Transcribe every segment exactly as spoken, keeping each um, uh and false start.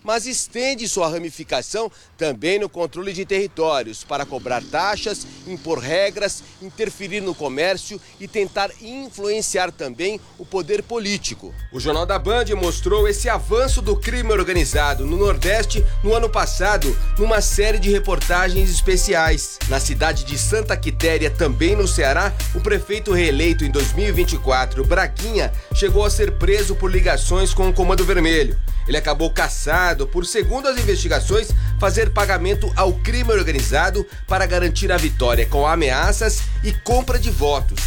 mas estende sua ramificação também no controle de territórios para cobrar taxas, impor regras, interferir no comércio e tentar influenciar também o poder político. O Jornal da Band mostrou esse avanço do crime organizado no Nordeste no ano passado, numa série de reportagens especiais. Na cidade de Santa Quitéria, também no Ceará, o prefeito reeleito em dois mil e vinte e quatro, Braguinha, chegou a ser preso por ligações com o Comando Vermelho. Ele acabou cassado por, segundo as investigações, fazer pagamento ao crime organizado para garantir a vitória com ameaças e compra de votos.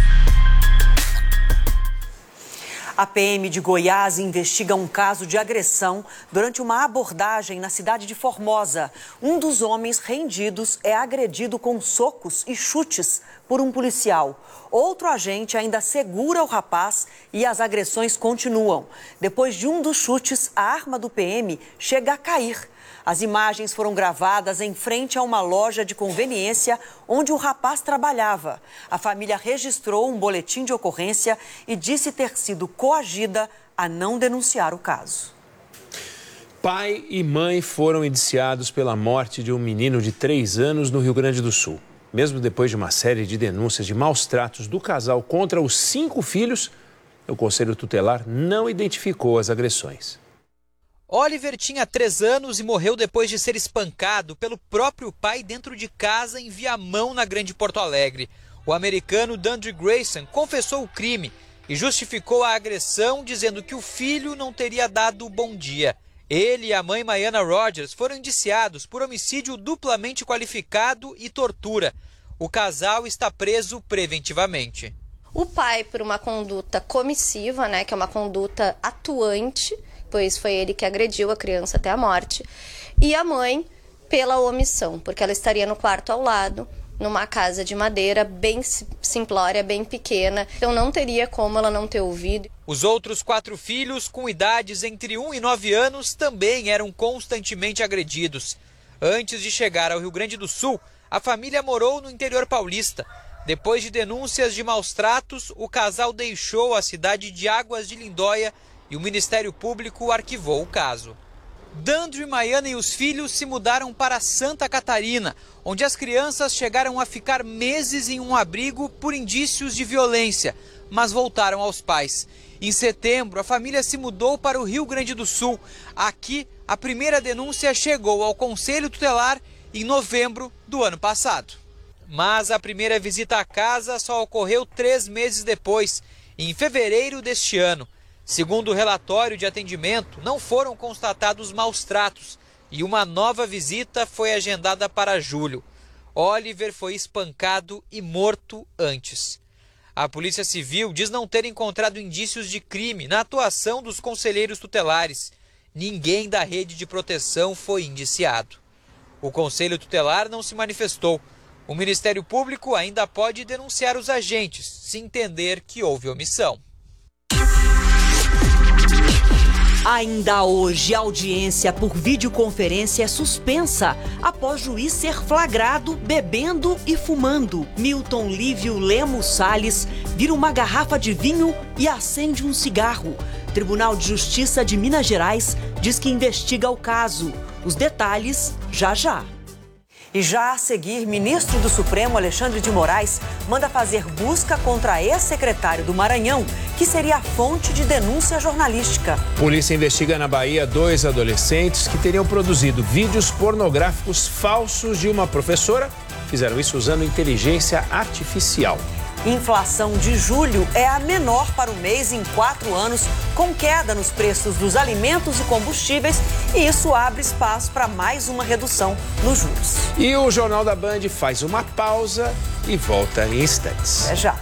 A P M de Goiás investiga um caso de agressão durante uma abordagem na cidade de Formosa. Um dos homens rendidos é agredido com socos e chutes por um policial. Outro agente ainda segura o rapaz e as agressões continuam. Depois de um dos chutes, a arma do P M chega a cair. As imagens foram gravadas em frente a uma loja de conveniência onde o rapaz trabalhava. A família registrou um boletim de ocorrência e disse ter sido coagida a não denunciar o caso. Pai e mãe foram indiciados pela morte de um menino de três anos no Rio Grande do Sul. Mesmo depois de uma série de denúncias de maus tratos do casal contra os cinco filhos, o Conselho Tutelar não identificou as agressões. Oliver tinha três anos e morreu depois de ser espancado pelo próprio pai dentro de casa em Viamão, na Grande Porto Alegre. O americano Dandre Grayson confessou o crime e justificou a agressão, dizendo que o filho não teria dado bom dia. Ele e a mãe Maiana Rogers foram indiciados por homicídio duplamente qualificado e tortura. O casal está preso preventivamente. O pai por uma conduta comissiva, né, que é uma conduta atuante, pois foi ele que agrediu a criança até a morte, e a mãe pela omissão, porque ela estaria no quarto ao lado, numa casa de madeira bem simplória, bem pequena, então não teria como ela não ter ouvido. Os outros quatro filhos, com idades entre um e nove anos, também eram constantemente agredidos. Antes de chegar ao Rio Grande do Sul, a família morou no interior paulista. Depois de denúncias de maus tratos, o casal deixou a cidade de Águas de Lindóia e o Ministério Público arquivou o caso. Dandre, Maiana e os filhos se mudaram para Santa Catarina, onde as crianças chegaram a ficar meses em um abrigo por indícios de violência, mas voltaram aos pais. Em setembro, a família se mudou para o Rio Grande do Sul. Aqui, a primeira denúncia chegou ao Conselho Tutelar em novembro do ano passado. Mas a primeira visita à casa só ocorreu três meses depois, em fevereiro deste ano. Segundo o relatório de atendimento, não foram constatados maus tratos e uma nova visita foi agendada para julho. Oliver foi espancado e morto antes. A Polícia Civil diz não ter encontrado indícios de crime na atuação dos conselheiros tutelares. Ninguém da rede de proteção foi indiciado. O Conselho Tutelar não se manifestou. O Ministério Público ainda pode denunciar os agentes, se entender que houve omissão. Ainda hoje, a audiência por videoconferência é suspensa após juiz ser flagrado bebendo e fumando. Milton Lívio Lemos Salles vira uma garrafa de vinho e acende um cigarro. Tribunal de Justiça de Minas Gerais diz que investiga o caso. Os detalhes já já. E já a seguir, ministro do Supremo, Alexandre de Moraes, manda fazer busca contra ex-secretário do Maranhão, que seria a fonte de denúncia jornalística. Polícia investiga na Bahia dois adolescentes que teriam produzido vídeos pornográficos falsos de uma professora. Fizeram isso usando inteligência artificial. Inflação de julho é a menor para o mês em quatro anos, com queda nos preços dos alimentos e combustíveis, e isso abre espaço para mais uma redução nos juros. E o Jornal da Band faz uma pausa e volta em instantes. Até já.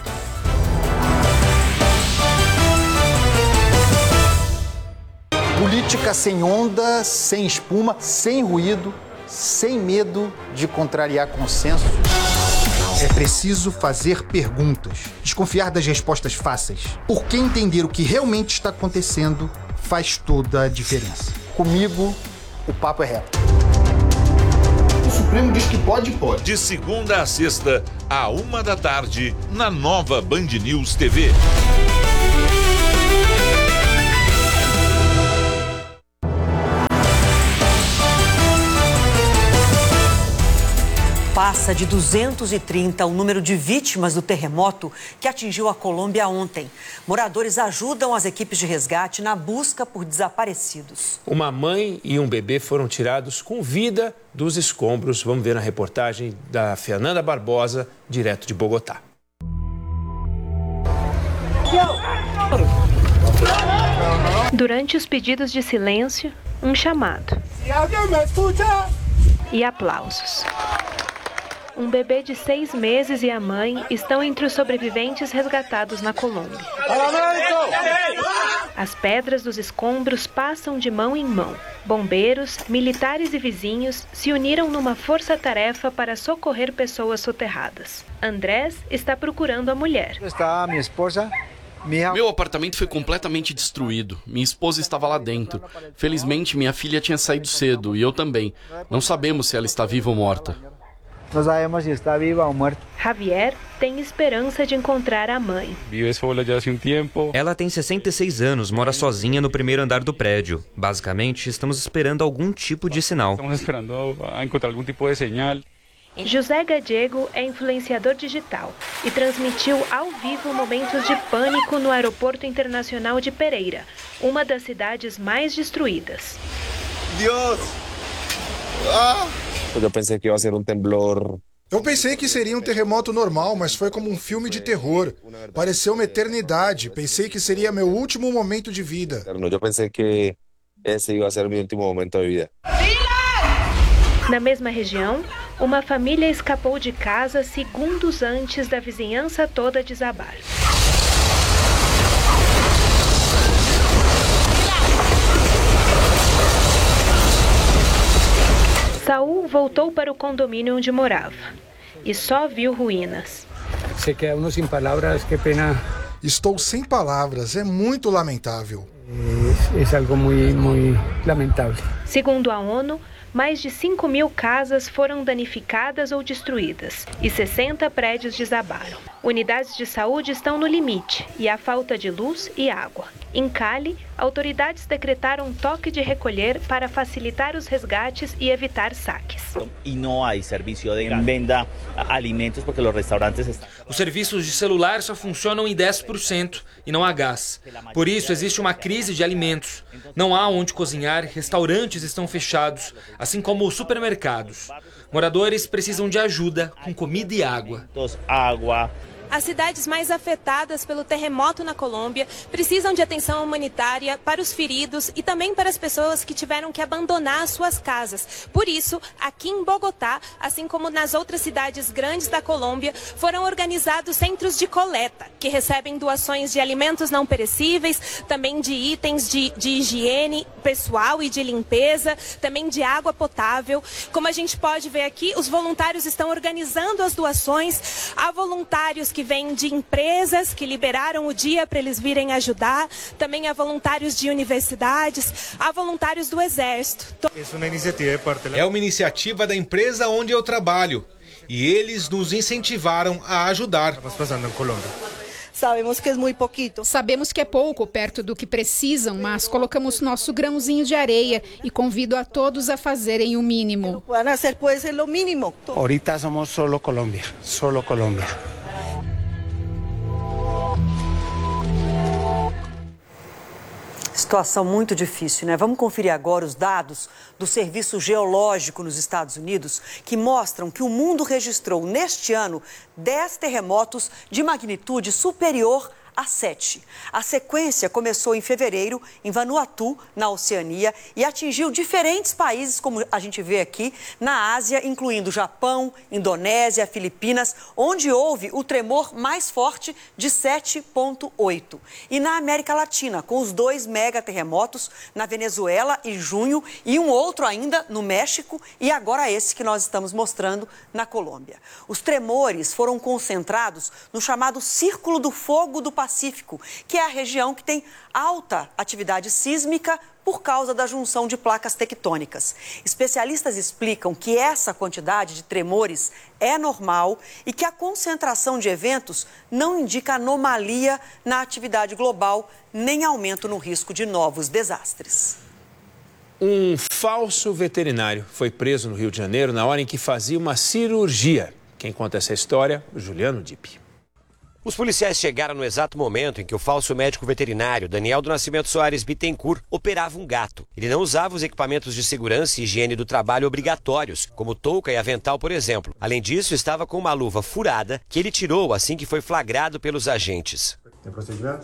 Política sem onda, sem espuma, sem ruído, sem medo de contrariar consenso. É preciso fazer perguntas, desconfiar das respostas fáceis, porque entender o que realmente está acontecendo faz toda a diferença. Comigo, o papo é reto. O Supremo diz que pode, pode. De segunda a sexta, à uma da tarde, na nova Band News T V. Passa de duzentos e trinta o número de vítimas do terremoto que atingiu a Colômbia ontem. Moradores ajudam as equipes de resgate na busca por desaparecidos. Uma mãe e um bebê foram tirados com vida dos escombros. Vamos ver na reportagem da Fernanda Barbosa, direto de Bogotá. Durante os pedidos de silêncio, um chamado e aplausos. Um bebê de seis meses e a mãe estão entre os sobreviventes resgatados na Colômbia. As pedras dos escombros passam de mão em mão. Bombeiros, militares e vizinhos se uniram numa força-tarefa para socorrer pessoas soterradas. Andrés está procurando a mulher. Está minha esposa. Meu apartamento foi completamente destruído. Minha esposa estava lá dentro. Felizmente, minha filha tinha saído cedo e eu também. Não sabemos se ela está viva ou morta. Não sabemos se está viva ou morta. Javier tem esperança de encontrar a mãe. Vive sola já há um tempo. Ela tem sessenta e seis anos, mora sozinha no primeiro andar do prédio. Basicamente, estamos esperando algum tipo de sinal. Estamos esperando encontrar algum tipo de sinal. José Gadiego é influenciador digital e transmitiu ao vivo momentos de pânico no Aeroporto Internacional de Pereira, uma das cidades mais destruídas. Deus! Ah! Eu pensei que ia ser um temblor. Eu pensei que seria um terremoto normal, mas foi como um filme de terror. Pareceu uma eternidade. Pensei que seria meu último momento de vida. Eu pensei que esse ia ser meu último momento de vida. Na mesma região, uma família escapou de casa segundos antes da vizinhança toda desabar. Saul voltou para o condomínio onde morava e só viu ruínas. Se queda uno sem palavras, que pena. Estou sem palavras, é muito lamentável. É, é algo muito, muito lamentável. Segundo a ONU, mais de cinco mil casas foram danificadas ou destruídas e sessenta prédios desabaram. Unidades de saúde estão no limite e há falta de luz e água. Em Cali, autoridades decretaram um toque de recolher para facilitar os resgates e evitar saques. E não há serviço de venda alimentos porque os restaurantes estão... Os serviços de celular só funcionam em dez por cento e não há gás. Por isso, existe uma crise de alimentos. Não há onde cozinhar, restaurantes estão fechados, assim como supermercados. Moradores precisam de ajuda com comida e água. Água. As cidades mais afetadas pelo terremoto na Colômbia precisam de atenção humanitária para os feridos e também para as pessoas que tiveram que abandonar suas casas. Por isso, aqui em Bogotá, assim como nas outras cidades grandes da Colômbia, foram organizados centros de coleta, que recebem doações de alimentos não perecíveis, também de itens de, de higiene pessoal e de limpeza, também de água potável. Como a gente pode ver aqui, os voluntários estão organizando as doações. Há voluntários que que vêm de empresas que liberaram o dia para eles virem ajudar, também há voluntários de universidades, há voluntários do Exército. É uma iniciativa da empresa onde eu trabalho e eles nos incentivaram a ajudar. Sabemos que é muito pouquito. Sabemos que é pouco perto do que precisam, mas colocamos nosso grãozinho de areia e convido a todos a fazerem o mínimo. Podem fazer, pode ser o mínimo. Ahorita somos solo Colômbia, solo Colômbia. Situação muito difícil, né? Vamos conferir agora os dados do Serviço Geológico nos Estados Unidos, que mostram que o mundo registrou neste ano dez terremotos de magnitude superior a sete. A sequência começou em fevereiro, em Vanuatu, na Oceania, e atingiu diferentes países, como a gente vê aqui, na Ásia, incluindo Japão, Indonésia, Filipinas, onde houve o tremor mais forte de sete ponto oito. E na América Latina, com os dois megaterremotos na Venezuela em junho e um outro ainda no México e agora esse que nós estamos mostrando na Colômbia. Os tremores foram concentrados no chamado Círculo do Fogo do Pacífico, que é a região que tem alta atividade sísmica por causa da junção de placas tectônicas. Especialistas explicam que essa quantidade de tremores é normal e que a concentração de eventos não indica anomalia na atividade global nem aumento no risco de novos desastres. Um falso veterinário foi preso no Rio de Janeiro na hora em que fazia uma cirurgia. Quem conta essa história? O Juliano Dipp. Os policiais chegaram no exato momento em que o falso médico veterinário Daniel do Nascimento Soares Bittencourt operava um gato. Ele não usava os equipamentos de segurança e higiene do trabalho obrigatórios, como touca e avental, por exemplo. Além disso, estava com uma luva furada que ele tirou assim que foi flagrado pelos agentes. Tem procedimento?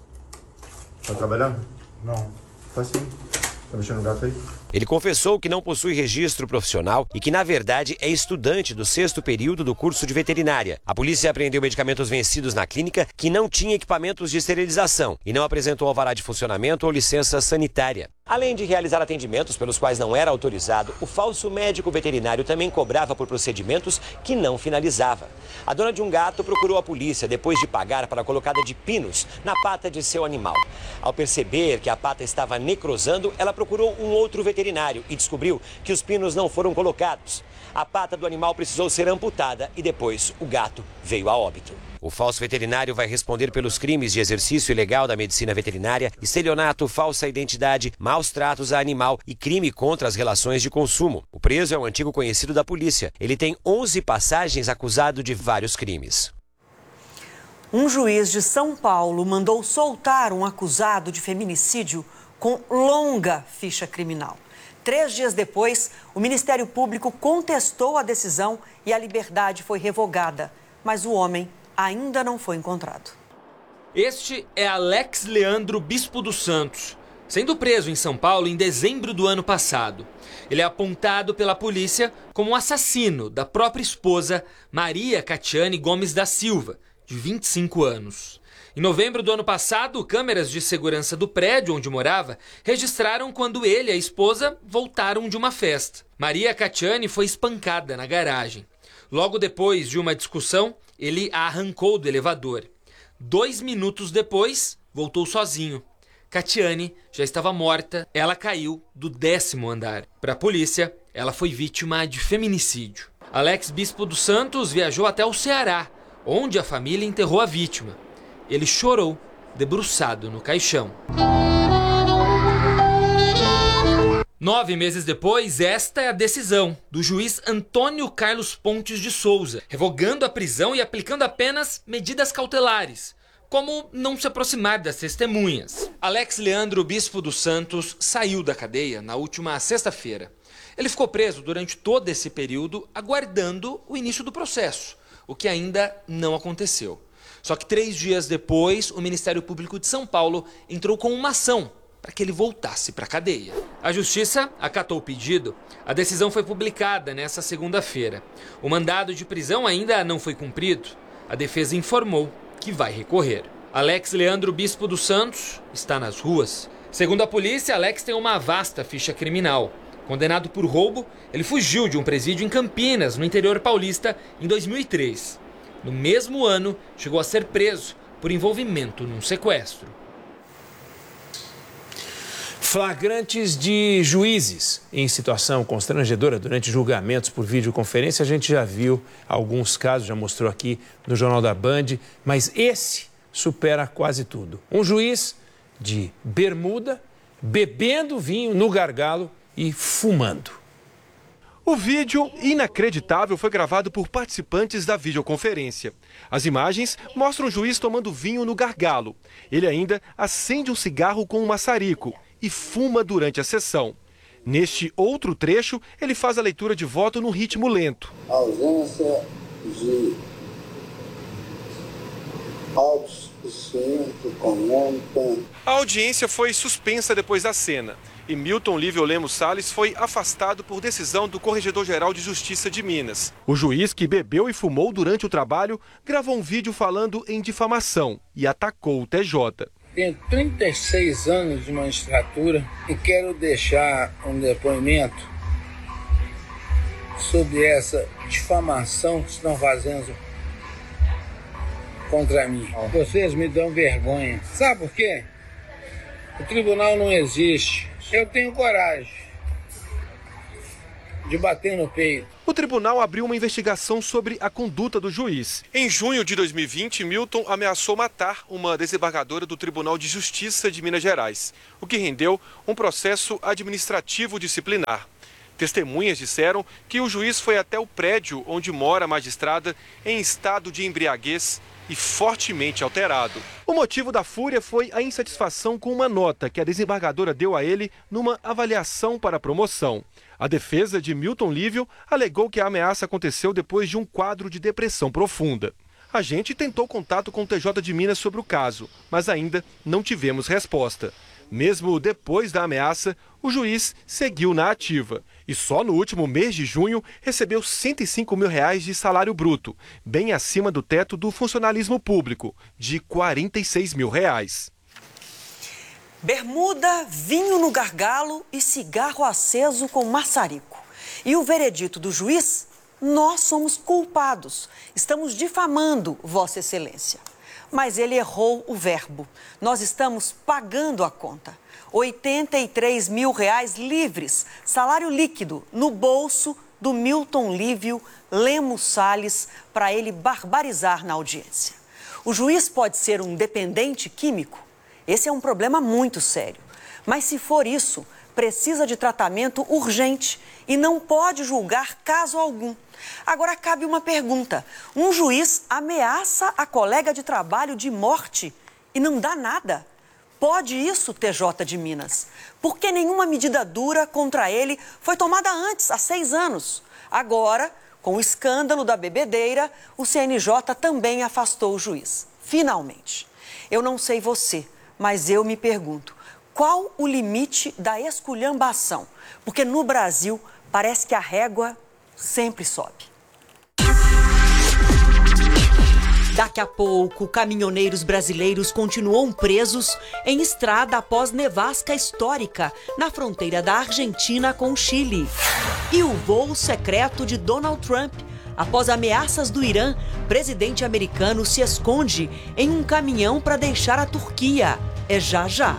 Tá trabalhando? Não. Tá sim. Tá mexendo no gato aí? Ele confessou que não possui registro profissional e que, na verdade, é estudante do sexto período do curso de veterinária. A polícia apreendeu medicamentos vencidos na clínica que não tinha equipamentos de esterilização e não apresentou alvará de funcionamento ou licença sanitária. Além de realizar atendimentos pelos quais não era autorizado, o falso médico veterinário também cobrava por procedimentos que não finalizava. A dona de um gato procurou a polícia depois de pagar para a colocada de pinos na pata de seu animal. Ao perceber que a pata estava necrosando, ela procurou um outro veterinário e descobriu que os pinos não foram colocados. A pata do animal precisou ser amputada e depois o gato veio a óbito. O falso veterinário vai responder pelos crimes de exercício ilegal da medicina veterinária, estelionato, falsa identidade, maus tratos a animal e crime contra as relações de consumo. O preso é um antigo conhecido da polícia. Ele tem onze passagens acusado de vários crimes. Um juiz de São Paulo mandou soltar um acusado de feminicídio com longa ficha criminal. Três dias depois, o Ministério Público contestou a decisão e a liberdade foi revogada. Mas o homem ainda não foi encontrado. Este é Alex Leandro Bispo dos Santos, sendo preso em São Paulo em dezembro do ano passado. Ele é apontado pela polícia como um assassino da própria esposa, Maria Catiane Gomes da Silva, de vinte e cinco anos. Em novembro do ano passado, câmeras de segurança do prédio onde morava registraram quando ele e a esposa voltaram de uma festa. Maria Catiane foi espancada na garagem. Logo depois de uma discussão, ele a arrancou do elevador. Dois minutos depois, voltou sozinho. Catiane já estava morta, ela caiu do décimo andar. Para a polícia, ela foi vítima de feminicídio. Alex Bispo dos Santos viajou até o Ceará, onde a família enterrou a vítima. Ele chorou, debruçado no caixão. Nove meses depois, esta é a decisão do juiz Antônio Carlos Pontes de Souza, revogando a prisão e aplicando apenas medidas cautelares, como não se aproximar das testemunhas. Alex Leandro Bispo dos Santos saiu da cadeia na última sexta-feira. Ele ficou preso durante todo esse período, aguardando o início do processo, o que ainda não aconteceu. Só que três dias depois, o Ministério Público de São Paulo entrou com uma ação para que ele voltasse para a cadeia. A Justiça acatou o pedido. A decisão foi publicada nesta segunda-feira. O mandado de prisão ainda não foi cumprido. A defesa informou que vai recorrer. Alex Leandro Bispo dos Santos está nas ruas. Segundo a polícia, Alex tem uma vasta ficha criminal. Condenado por roubo, ele fugiu de um presídio em Campinas, no interior paulista, em dois mil e três. No mesmo ano, chegou a ser preso por envolvimento num sequestro. Flagrantes de juízes em situação constrangedora durante julgamentos por videoconferência. A gente já viu alguns casos, já mostrou aqui no Jornal da Band, mas esse supera quase tudo. Um juiz de bermuda, bebendo vinho no gargalo e fumando. O vídeo inacreditável foi gravado por participantes da videoconferência. As imagens mostram o juiz tomando vinho no gargalo. Ele ainda acende um cigarro com um maçarico e fuma durante a sessão. Neste outro trecho, ele faz a leitura de voto num ritmo lento. Ausência de autossuficiente comenta. A audiência foi suspensa depois da cena. E Milton Lívio Lemos Salles foi afastado por decisão do Corregedor-Geral de Justiça de Minas. O juiz, que bebeu e fumou durante o trabalho, gravou um vídeo falando em difamação e atacou o T J. Tenho trinta e seis anos de magistratura e quero deixar um depoimento sobre essa difamação que estão fazendo contra mim. Vocês me dão vergonha. Sabe por quê? O tribunal não existe. Eu tenho coragem. de bater no peito. O tribunal abriu uma investigação sobre a conduta do juiz. Em junho de dois mil e vinte, Milton ameaçou matar uma desembargadora do Tribunal de Justiça de Minas Gerais, o que rendeu um processo administrativo disciplinar. Testemunhas disseram que o juiz foi até o prédio onde mora a magistrada em estado de embriaguez e fortemente alterado. O motivo da fúria foi a insatisfação com uma nota que a desembargadora deu a ele numa avaliação para promoção. A defesa de Milton Lívio alegou que a ameaça aconteceu depois de um quadro de depressão profunda. A gente tentou contato com o T J de Minas sobre o caso, mas ainda não tivemos resposta. Mesmo depois da ameaça, o juiz seguiu na ativa e só no último mês de junho recebeu cento e cinco mil reais de salário bruto, bem acima do teto do funcionalismo público, de quarenta e seis mil reais. Bermuda, vinho no gargalo e cigarro aceso com maçarico. E o veredito do juiz? Nós somos culpados. Estamos difamando Vossa Excelência. Mas ele errou o verbo. Nós estamos pagando a conta. oitenta e três mil reais livres, salário líquido, no bolso do Milton Lívio Lemos Salles, para ele barbarizar na audiência. O juiz pode ser um dependente químico? Esse é um problema muito sério. Mas se for isso, precisa de tratamento urgente e não pode julgar caso algum. Agora cabe uma pergunta. Um juiz ameaça a colega de trabalho de morte e não dá nada? Pode isso, T J de Minas? Por que nenhuma medida dura contra ele foi tomada antes, há seis anos? Agora, com o escândalo da bebedeira, o C N J também afastou o juiz. Finalmente. Eu não sei você, mas eu me pergunto, qual o limite da esculhambação? Porque no Brasil parece que a régua sempre sobe. Daqui a pouco, caminhoneiros brasileiros continuam presos em estrada após nevasca histórica na fronteira da Argentina com o Chile. E o voo secreto de Donald Trump. Após ameaças do Irã, presidente americano se esconde em um caminhão para deixar a Turquia. É já já.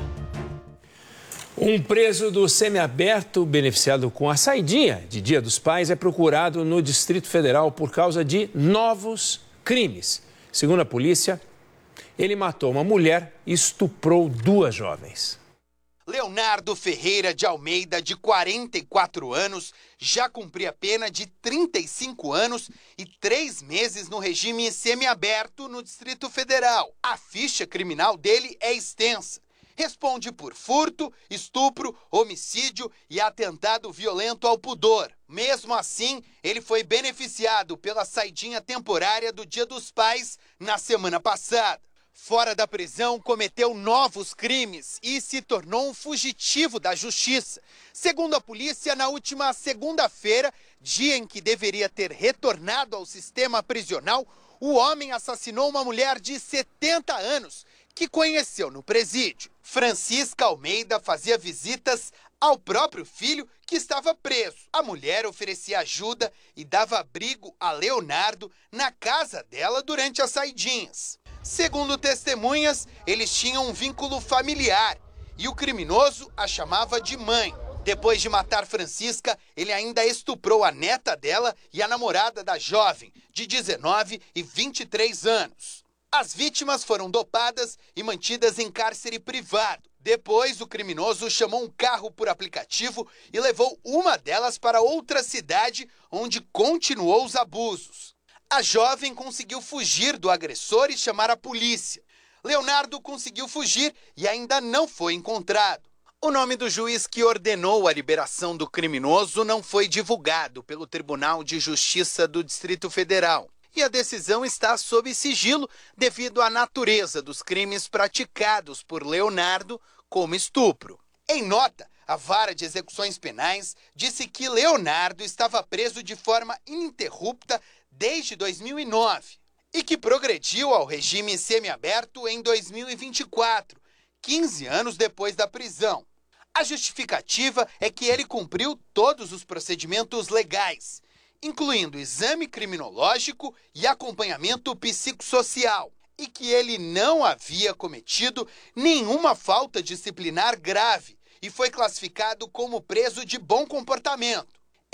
Um preso do semiaberto beneficiado com a saidinha de Dia dos Pais é procurado no Distrito Federal por causa de novos crimes. Segundo a polícia, ele matou uma mulher e estuprou duas jovens. Leonardo Ferreira de Almeida, de quarenta e quatro anos, já cumpria pena de trinta e cinco anos e três meses no regime semiaberto no Distrito Federal. A ficha criminal dele é extensa. Responde por furto, estupro, homicídio e atentado violento ao pudor. Mesmo assim, ele foi beneficiado pela saidinha temporária do Dia dos Pais na semana passada. Fora da prisão, cometeu novos crimes e se tornou um fugitivo da justiça. Segundo a polícia, na última segunda-feira, dia em que deveria ter retornado ao sistema prisional, o homem assassinou uma mulher de setenta anos, que conheceu no presídio. Francisca Almeida fazia visitas ao próprio filho, que estava preso. A mulher oferecia ajuda e dava abrigo a Leonardo na casa dela durante as saidinhas. Segundo testemunhas, eles tinham um vínculo familiar e o criminoso a chamava de mãe. Depois de matar Francisca, ele ainda estuprou a neta dela e a namorada da jovem, de dezenove e vinte e três anos. As vítimas foram dopadas e mantidas em cárcere privado. Depois, o criminoso chamou um carro por aplicativo e levou uma delas para outra cidade, onde continuou os abusos. A jovem conseguiu fugir do agressor e chamar a polícia. Leonardo conseguiu fugir e ainda não foi encontrado. O nome do juiz que ordenou a liberação do criminoso não foi divulgado pelo Tribunal de Justiça do Distrito Federal. E a decisão está sob sigilo devido à natureza dos crimes praticados por Leonardo, como estupro. Em nota, a Vara de Execuções Penais disse que Leonardo estava preso de forma ininterrupta desde dois mil e nove e que progrediu ao regime semiaberto em dois mil e vinte e quatro, quinze anos depois da prisão. A justificativa é que ele cumpriu todos os procedimentos legais, incluindo exame criminológico e acompanhamento psicossocial, e que ele não havia cometido nenhuma falta disciplinar grave e foi classificado como preso de bom comportamento.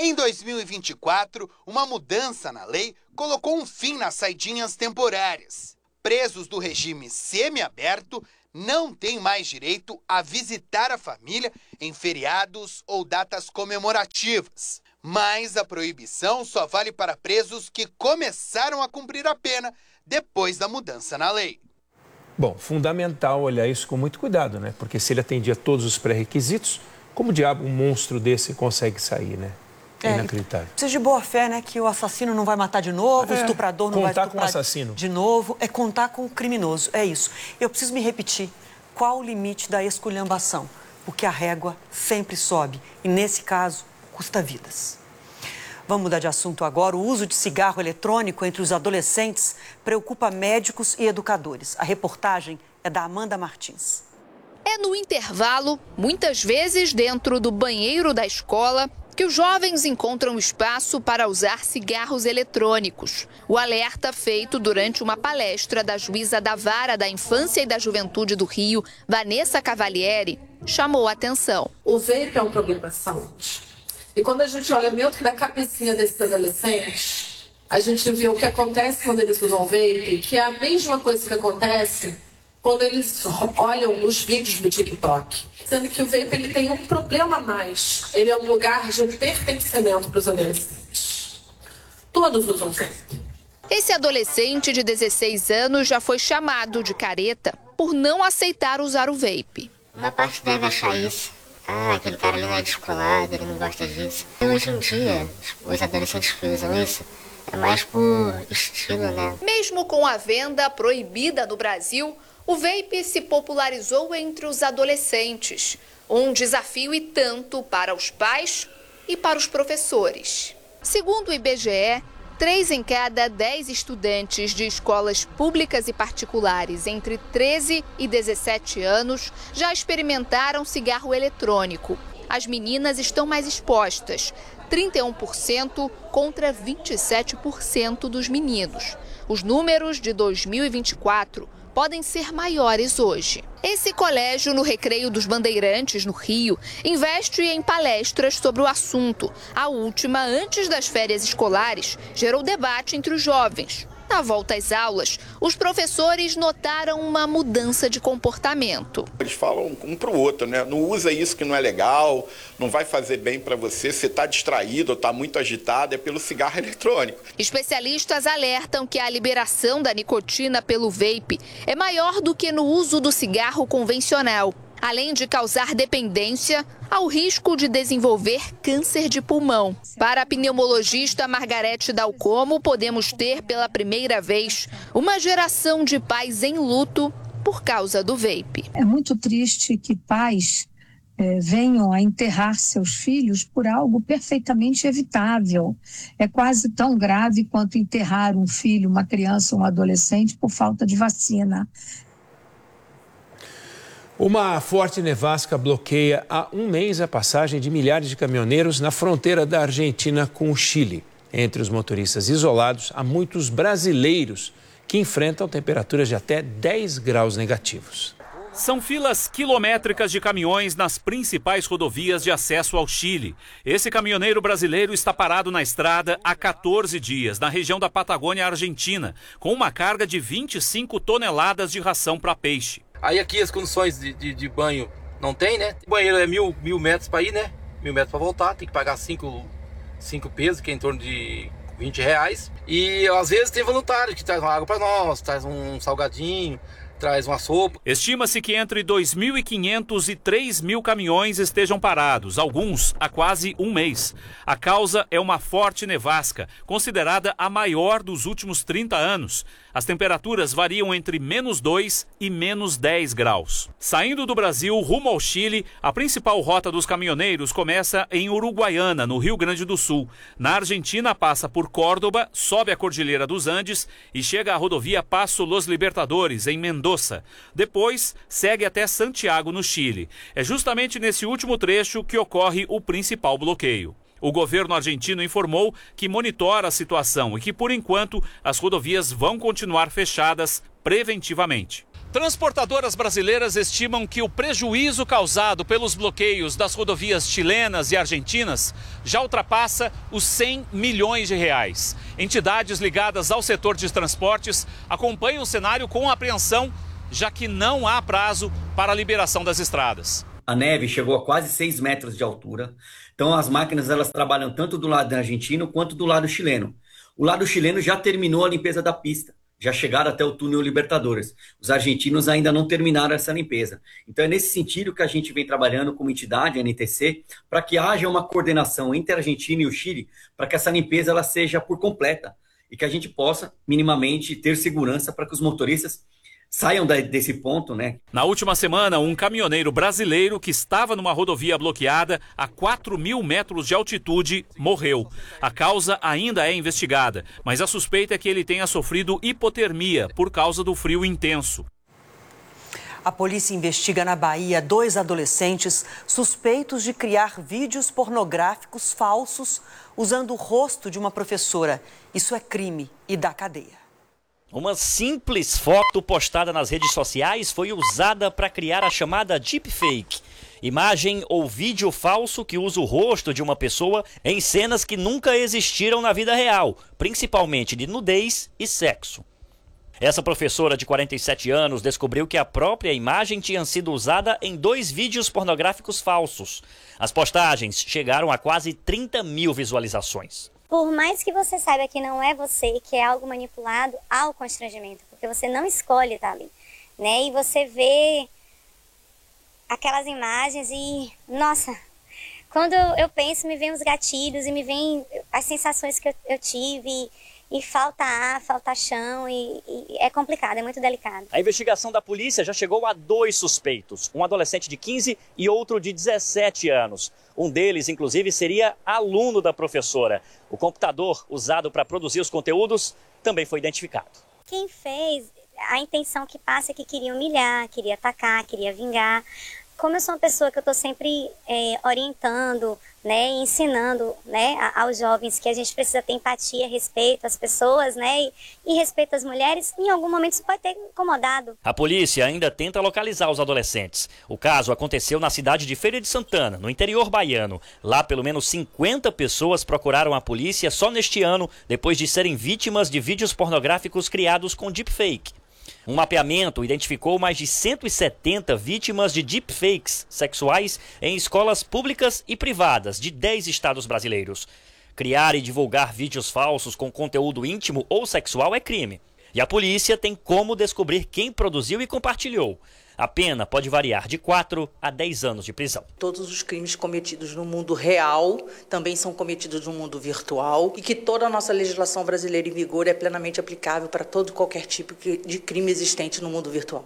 Em dois mil e vinte e quatro, uma mudança na lei colocou um fim nas saidinhas temporárias. Presos do regime semiaberto não têm mais direito a visitar a família em feriados ou datas comemorativas. Mas a proibição só vale para presos que começaram a cumprir a pena depois da mudança na lei. Bom, fundamental olhar isso com muito cuidado, né? Porque se ele atendia todos os pré-requisitos, como diabo um monstro desse consegue sair, né? É inacreditável. Precisa de boa fé, né? Que o assassino não vai matar de novo, é, o estuprador não vai estuprar com o assassino. de novo. É contar com o criminoso, é isso. Eu preciso me repetir. Qual o limite da esculhambação? Porque a régua sempre sobe e, nesse caso, custa vidas. Vamos mudar de assunto agora. O uso de cigarro eletrônico entre os adolescentes preocupa médicos e educadores. A reportagem é da Amanda Martins. É no intervalo, muitas vezes dentro do banheiro da escola, que os jovens encontram espaço para usar cigarros eletrônicos. O alerta feito durante uma palestra da juíza da Vara da Infância e da Juventude do Rio, Vanessa Cavalieri, chamou a atenção. O vape é um problema de saúde. E quando a gente olha dentro da cabecinha desses adolescentes, a gente vê o que acontece quando eles usam vape, que é a mesma coisa que acontece quando eles olham os vídeos do TikTok. Sendo que o vape ele tem um problema a mais. Ele é um lugar de pertencimento para os adolescentes. Todos usam vape. Esse adolescente de dezesseis anos já foi chamado de careta por não aceitar usar o vape. Uma parte deve achar isso. Ah, aquele cara ali não é descolado, ele não gosta disso. E hoje em dia, os adolescentes que usam isso é mais por estilo, né? Mesmo com a venda proibida no Brasil, o vape se popularizou entre os adolescentes. Um desafio e tanto para os pais e para os professores. Segundo o I B G E, três em cada dez estudantes de escolas públicas e particulares entre treze e dezessete anos já experimentaram cigarro eletrônico. As meninas estão mais expostas, trinta e um por cento contra vinte e sete por cento dos meninos. Os números de dois mil e vinte e quatro podem ser maiores hoje. Esse colégio no Recreio dos Bandeirantes, no Rio, investe em palestras sobre o assunto. A última, antes das férias escolares, gerou debate entre os jovens. Na volta às aulas, os professores notaram uma mudança de comportamento. Eles falam um para o outro, né? Não usa isso que não é legal, não vai fazer bem para você. Se está distraído ou está muito agitado, é pelo cigarro eletrônico. Especialistas alertam que a liberação da nicotina pelo vape é maior do que no uso do cigarro convencional. Além de causar dependência, há o risco de desenvolver câncer de pulmão. Para a pneumologista Margarete Dalcomo, podemos ter pela primeira vez uma geração de pais em luto por causa do vape. É muito triste que pais eh, venham a enterrar seus filhos por algo perfeitamente evitável. É quase tão grave quanto enterrar um filho, uma criança ou um adolescente por falta de vacina. Uma forte nevasca bloqueia há um mês a passagem de milhares de caminhoneiros na fronteira da Argentina com o Chile. Entre os motoristas isolados, há muitos brasileiros que enfrentam temperaturas de até dez graus negativos. São filas quilométricas de caminhões nas principais rodovias de acesso ao Chile. Esse caminhoneiro brasileiro está parado na estrada há quatorze dias, na região da Patagônia Argentina, com uma carga de vinte e cinco toneladas de ração para peixe. Aí aqui as condições de, de, de banho não tem, né? O banheiro é mil, mil metros para ir, né? Mil metros para voltar, tem que pagar cinco, cinco pesos, que é em torno de vinte reais. E às vezes tem voluntário que traz uma água para nós, traz um salgadinho, traz uma sopa. Estima-se que entre dois mil e quinhentos e três mil caminhões estejam parados, alguns há quase um mês. A causa é uma forte nevasca, considerada a maior dos últimos trinta anos. As temperaturas variam entre menos dois e menos dez graus. Saindo do Brasil rumo ao Chile, a principal rota dos caminhoneiros começa em Uruguaiana, no Rio Grande do Sul. Na Argentina, passa por Córdoba, sobe a Cordilheira dos Andes e chega à rodovia Passo Los Libertadores, em Mendoza. Depois, segue até Santiago, no Chile. É justamente nesse último trecho que ocorre o principal bloqueio. O governo argentino informou que monitora a situação e que, por enquanto, as rodovias vão continuar fechadas preventivamente. Transportadoras brasileiras estimam que o prejuízo causado pelos bloqueios das rodovias chilenas e argentinas já ultrapassa os cem milhões de reais. Entidades ligadas ao setor de transportes acompanham o cenário com apreensão, já que não há prazo para a liberação das estradas. A neve chegou a quase seis metros de altura, então as máquinas elas trabalham tanto do lado argentino quanto do lado chileno. O lado chileno já terminou a limpeza da pista. Já chegaram até o túnel Libertadores. Os argentinos ainda não terminaram essa limpeza. Então é nesse sentido que a gente vem trabalhando como entidade, a N T C, para que haja uma coordenação entre a Argentina e o Chile, para que essa limpeza ela seja por completa e que a gente possa minimamente ter segurança para que os motoristas saiam desse ponto, né? Na última semana, um caminhoneiro brasileiro que estava numa rodovia bloqueada a quatro mil metros de altitude morreu. A causa ainda é investigada, mas a suspeita é que ele tenha sofrido hipotermia por causa do frio intenso. A polícia investiga na Bahia dois adolescentes suspeitos de criar vídeos pornográficos falsos usando o rosto de uma professora. Isso é crime e dá cadeia. Uma simples foto postada nas redes sociais foi usada para criar a chamada deepfake. Imagem ou vídeo falso que usa o rosto de uma pessoa em cenas que nunca existiram na vida real, principalmente de nudez e sexo. Essa professora de quarenta e sete anos descobriu que a própria imagem tinha sido usada em dois vídeos pornográficos falsos. As postagens chegaram a quase trinta mil visualizações. Por mais que você saiba que não é você, que é algo manipulado, há o constrangimento, porque você não escolhe estar ali, né? E você vê aquelas imagens e, nossa, quando eu penso, me vem os gatilhos e me vem as sensações que eu, eu tive, e falta ar, falta chão, e, e é complicado, é muito delicado. A investigação da polícia já chegou a dois suspeitos, um adolescente de quinze e outro de dezessete anos. Um deles, inclusive, seria aluno da professora. O computador usado para produzir os conteúdos também foi identificado. Quem fez, a intenção que passa é que queria humilhar, queria atacar, queria vingar. Como eu sou uma pessoa que eu estou sempre é, orientando, né, ensinando, né, aos jovens que a gente precisa ter empatia, respeito às pessoas, né, e, e respeito às mulheres, em algum momento isso pode ter incomodado. A polícia ainda tenta localizar os adolescentes. O caso aconteceu na cidade de Feira de Santana, no interior baiano. Lá, pelo menos cinquenta pessoas procuraram a polícia só neste ano, depois de serem vítimas de vídeos pornográficos criados com deepfake. Um mapeamento identificou mais de cento e setenta vítimas de deepfakes sexuais em escolas públicas e privadas de dez estados brasileiros. Criar e divulgar vídeos falsos com conteúdo íntimo ou sexual é crime. E a polícia tem como descobrir quem produziu e compartilhou. A pena pode variar de quatro a dez anos de prisão. Todos os crimes cometidos no mundo real também são cometidos no mundo virtual e que toda a nossa legislação brasileira em vigor é plenamente aplicável para todo e qualquer tipo de crime existente no mundo virtual.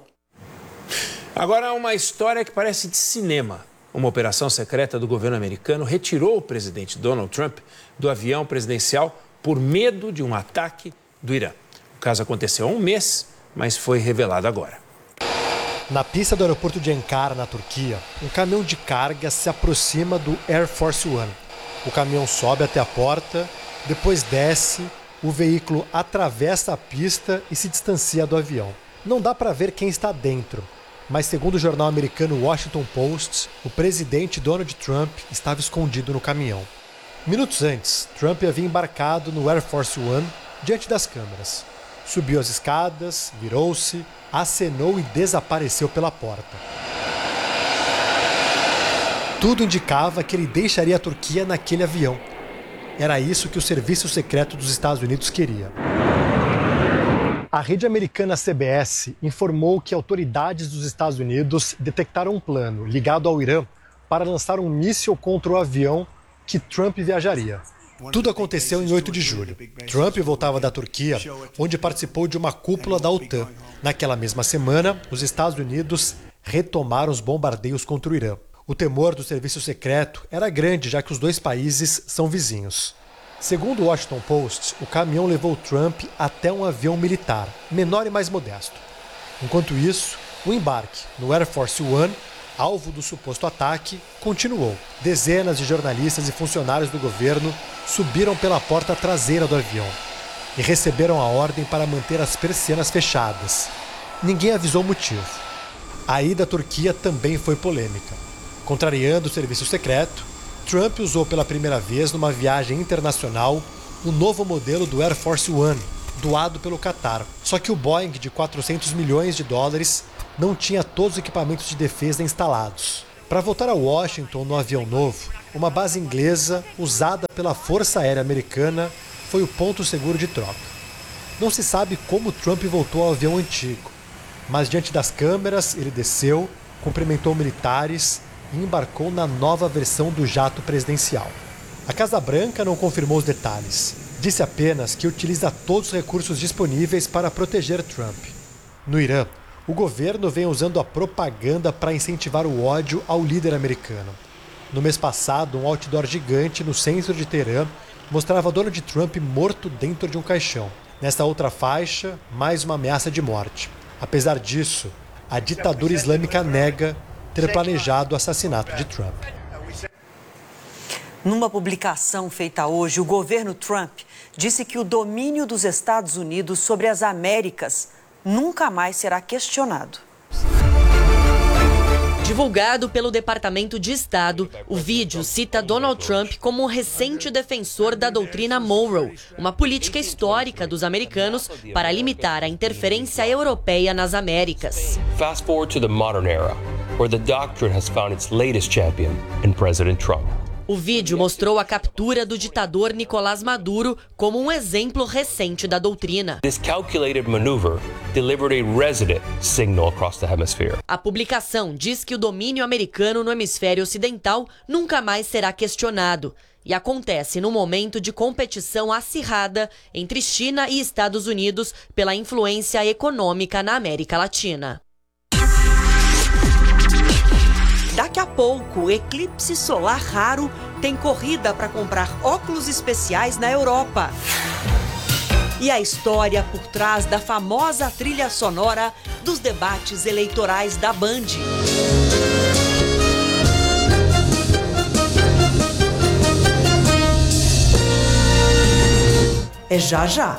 Agora, uma história que parece de cinema. Uma operação secreta do governo americano retirou o presidente Donald Trump do avião presidencial por medo de um ataque do Irã. O caso aconteceu há um mês, mas foi revelado agora. Na pista do aeroporto de Ankara, na Turquia, um caminhão de carga se aproxima do Air Force One. O caminhão sobe até a porta, depois desce, o veículo atravessa a pista e se distancia do avião. Não dá para ver quem está dentro, mas segundo o jornal americano Washington Post, o presidente Donald Trump estava escondido no caminhão. Minutos antes, Trump havia embarcado no Air Force One diante das câmeras. Subiu as escadas, virou-se, acenou e desapareceu pela porta. Tudo indicava que ele deixaria a Turquia naquele avião. Era isso que o Serviço Secreto dos Estados Unidos queria. A rede americana C B S informou que autoridades dos Estados Unidos detectaram um plano ligado ao Irã para lançar um míssil contra o avião que Trump viajaria. Tudo aconteceu em oito de julho. Trump voltava da Turquia, onde participou de uma cúpula da OTAN. Naquela mesma semana, os Estados Unidos retomaram os bombardeios contra o Irã. O temor do serviço secreto era grande, já que os dois países são vizinhos. Segundo o Washington Post, o caminhão levou Trump até um avião militar, menor e mais modesto. Enquanto isso, o embarque no Air Force One, alvo do suposto ataque, continuou. Dezenas de jornalistas e funcionários do governo subiram pela porta traseira do avião e receberam a ordem para manter as persianas fechadas. ninguém avisou o motivo. A ida à Turquia também foi polêmica. Contrariando o serviço secreto, Trump usou pela primeira vez numa viagem internacional o novo modelo do Air Force One, doado pelo Qatar. Só que o Boeing de quatrocentos milhões de dólares não tinha todos os equipamentos de defesa instalados. Para voltar a Washington no avião novo, uma base inglesa usada pela Força Aérea Americana foi o ponto seguro de troca. Não se sabe como Trump voltou ao avião antigo, mas diante das câmeras ele desceu, cumprimentou militares e embarcou na nova versão do jato presidencial. A Casa Branca não confirmou os detalhes. Disse apenas que utiliza todos os recursos disponíveis para proteger Trump. No Irã, o governo vem usando a propaganda para incentivar o ódio ao líder americano. No mês passado, um outdoor gigante no centro de Teherã mostrava Donald Trump morto dentro de um caixão. Nesta outra faixa, mais uma ameaça de morte. Apesar disso, a ditadura islâmica nega ter planejado o assassinato de Trump. Numa publicação feita hoje, o governo Trump disse que o domínio dos Estados Unidos sobre as Américas nunca mais será questionado. Divulgado pelo Departamento de Estado, o vídeo cita Donald Trump como um recente defensor da doutrina Monroe, uma política histórica dos americanos para limitar a interferência europeia nas Américas. Fast forward to the modern era, where the doctrine has found its latest champion in President Trump. O vídeo mostrou a captura do ditador Nicolás Maduro como um exemplo recente da doutrina. This calculated maneuver delivered a resident signal across the hemisphere. A publicação diz que o domínio americano no hemisfério ocidental nunca mais será questionado e acontece num momento de competição acirrada entre China e Estados Unidos pela influência econômica na América Latina. Daqui a pouco, o eclipse solar raro tem corrida para comprar óculos especiais na Europa. E a história por trás da famosa trilha sonora dos debates eleitorais da Band. É já já.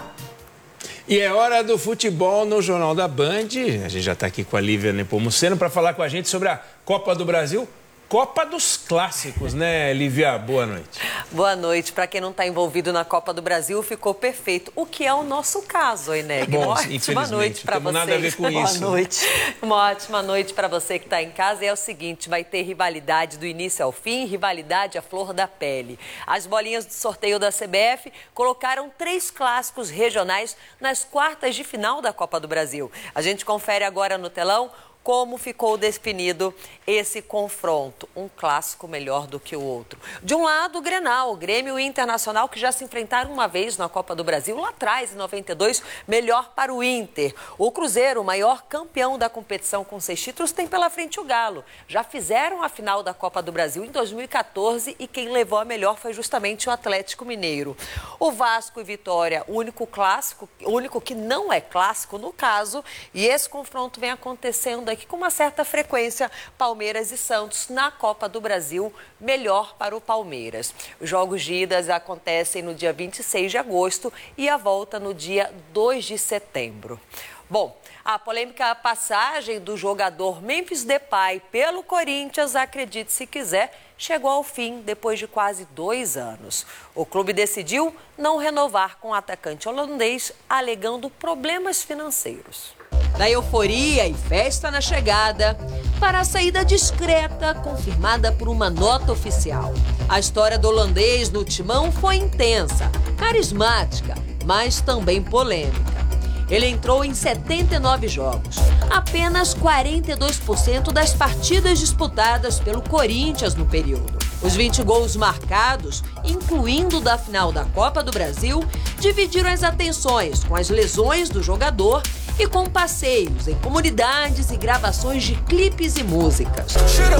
E é hora do futebol no Jornal da Band. A gente já está aqui com a Lívia Nepomuceno para falar com a gente sobre a Copa do Brasil. Copa dos Clássicos, né, Lívia? Boa noite. Boa noite. Para quem não está envolvido na Copa do Brasil, ficou perfeito. O que é o nosso caso, Eneg. Bom, uma ótima noite para você. Nada a ver com Boa isso. Boa noite. Uma ótima noite para você que está em casa. E é o seguinte, vai ter rivalidade do início ao fim, rivalidade à flor da pele. As bolinhas do sorteio da C B F colocaram três clássicos regionais nas quartas de final da Copa do Brasil. A gente confere agora no telão como ficou definido esse confronto. Um clássico melhor do que o outro. De um lado, o Grenal, o Grêmio e o Internacional, que já se enfrentaram uma vez na Copa do Brasil, lá atrás, em noventa e dois, melhor para o Inter. O Cruzeiro, o maior campeão da competição com seis títulos, tem pela frente o Galo. Já fizeram a final da Copa do Brasil em dois mil e quatorze e quem levou a melhor foi justamente o Atlético Mineiro. O Vasco e Vitória, o único clássico, o único que não é clássico no caso, e esse confronto vem acontecendo aqui com uma certa frequência, Palmeiras e Santos na Copa do Brasil, melhor para o Palmeiras. Os jogos de idas acontecem no dia vinte e seis de agosto e a volta no dia dois de setembro. Bom, a polêmica passagem do jogador Memphis Depay pelo Corinthians, acredite se quiser, chegou ao fim depois de quase dois anos. O clube decidiu não renovar com o atacante holandês, alegando problemas financeiros. Da euforia e festa na chegada, para a saída discreta, confirmada por uma nota oficial. A história do holandês no timão foi intensa, carismática, mas também polêmica. Ele entrou em setenta e nove jogos, apenas quarenta e dois por cento das partidas disputadas pelo Corinthians no período. Os vinte gols marcados, incluindo da final da Copa do Brasil, dividiram as atenções com as lesões do jogador e com passeios em comunidades e gravações de clipes e músicas.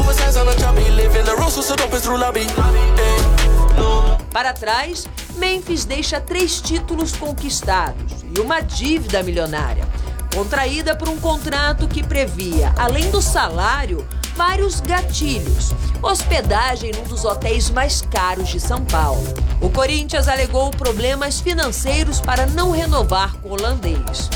Para trás, Memphis deixa três títulos conquistados e uma dívida milionária, contraída por um contrato que previa, além do salário, vários gatilhos. Hospedagem num dos hotéis mais caros de São Paulo. O Corinthians alegou problemas financeiros para não renovar com o holandês.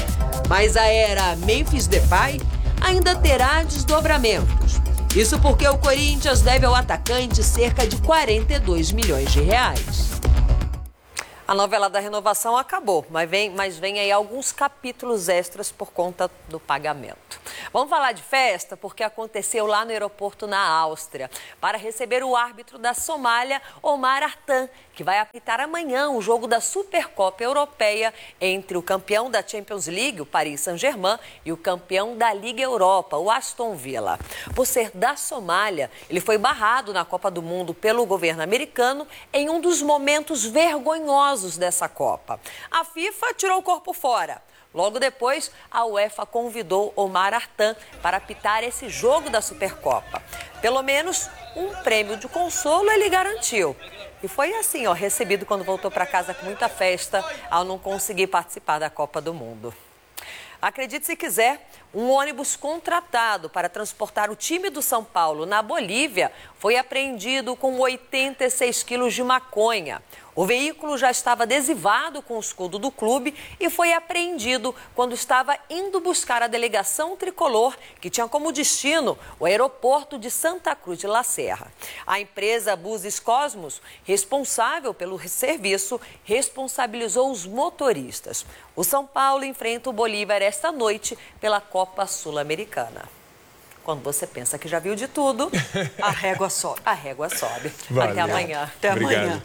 Mas a era Memphis Depay ainda terá desdobramentos. Isso porque o Corinthians deve ao atacante cerca de quarenta e dois milhões de reais. A novela da renovação acabou, mas vem, mas vem aí alguns capítulos extras por conta do pagamento. Vamos falar de festa porque aconteceu lá no aeroporto na Áustria para receber o árbitro da Somália, Omar Artan, que vai apitar amanhã o jogo da Supercopa Europeia entre o campeão da Champions League, o Paris Saint-Germain, e o campeão da Liga Europa, o Aston Villa. Por ser da Somália, ele foi barrado na Copa do Mundo pelo governo americano em um dos momentos vergonhosos dessa Copa. A FIFA tirou o corpo fora. Logo depois, a UEFA convidou Omar Artan para apitar esse jogo da Supercopa. Pelo menos um prêmio de consolo ele garantiu. E foi assim, ó, recebido quando voltou para casa com muita festa ao não conseguir participar da Copa do Mundo. Acredite se quiser, um ônibus contratado para transportar o time do São Paulo na Bolívia foi apreendido com oitenta e seis quilos de maconha. O veículo já estava adesivado com o escudo do clube e foi apreendido quando estava indo buscar a delegação tricolor, que tinha como destino o aeroporto de Santa Cruz de La Serra. A empresa Buses Cosmos, responsável pelo serviço, responsabilizou os motoristas. O São Paulo enfrenta o Bolívar esta noite pela Copa Sul-Americana. Quando você pensa que já viu de tudo, a régua sobe. A régua sobe. Valeu. Até amanhã. Até Obrigado. amanhã.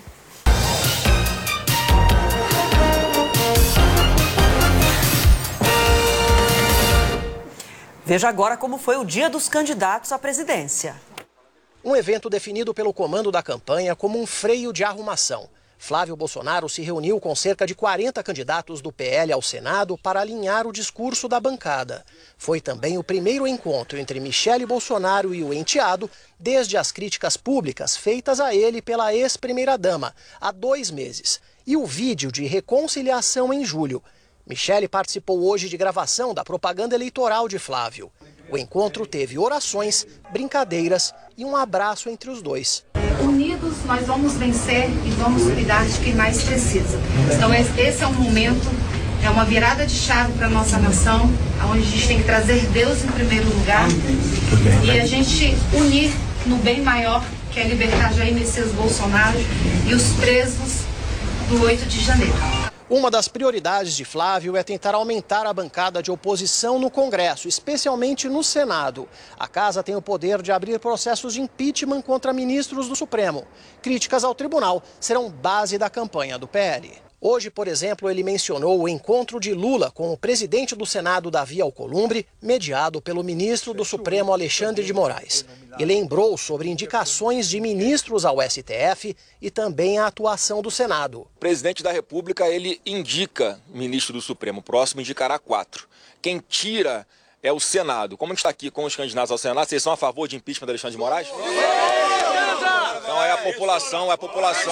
Veja agora como foi o dia dos candidatos à presidência. Um evento definido pelo comando da campanha como um freio de arrumação. Flávio Bolsonaro se reuniu com cerca de quarenta candidatos do P L ao Senado para alinhar o discurso da bancada. Foi também o primeiro encontro entre Michele Bolsonaro e o enteado desde as críticas públicas feitas a ele pela ex-primeira-dama há dois meses e o vídeo de reconciliação em julho. Michele participou hoje de gravação da propaganda eleitoral de Flávio. O encontro teve orações, brincadeiras e um abraço entre os dois. Unidos nós vamos vencer e vamos cuidar de quem mais precisa. Então esse é um momento, é uma virada de chave para a nossa nação, onde a gente tem que trazer Deus em primeiro lugar e a gente unir no bem maior, que é libertar Jair Messias Bolsonaro e os presos do oito de janeiro. Uma das prioridades de Flávio é tentar aumentar a bancada de oposição no Congresso, especialmente no Senado. A casa tem o poder de abrir processos de impeachment contra ministros do Supremo. Críticas ao tribunal serão base da campanha do P L. Hoje, por exemplo, ele mencionou o encontro de Lula com o presidente do Senado, Davi Alcolumbre, mediado pelo ministro do Supremo, Alexandre de Moraes. E lembrou sobre indicações de ministros ao S T F e também a atuação do Senado. O presidente da República, ele indica ministro do Supremo, o próximo indicará quatro. Quem tira é o Senado. Como a gente está aqui com os candidatos ao Senado, vocês são a favor de impeachment do Alexandre de Moraes? Então é a população, é a população.